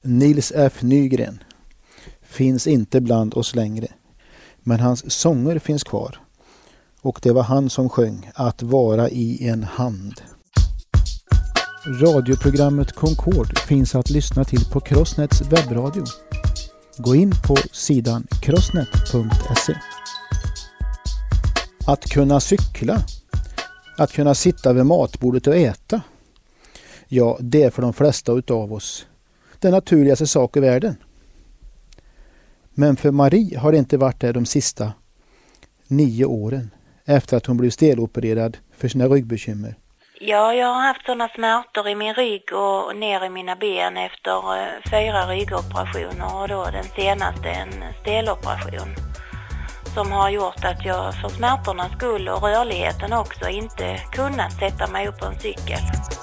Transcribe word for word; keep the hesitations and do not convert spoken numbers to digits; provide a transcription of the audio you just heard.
Nils F. Nygren finns inte bland oss längre, men hans sånger finns kvar. Och det var han som sjöng Att vara i en hand. Radioprogrammet Concord finns att lyssna till på Crossnets webbradio. Gå in på sidan crossnet punkt se. Att kunna cykla, att kunna sitta vid matbordet och äta, ja, det är för de flesta utav oss den naturligaste sak i världen. Men för Marie har det inte varit det de sista nio åren efter att hon blev stelopererad för sina ryggbekymmer. Ja, jag har haft sådana smärtor i min rygg och ner i mina ben efter fyra ryggoperationer och då den senaste en steloperation som har gjort att jag för smärtornas skull och rörligheten också inte kunnat sätta mig upp på en cykel.